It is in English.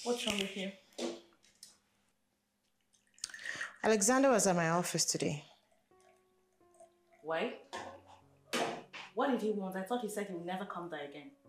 What's wrong with you? Alexander was at my office today. Why? What did he want? I thought he said he would never come there again.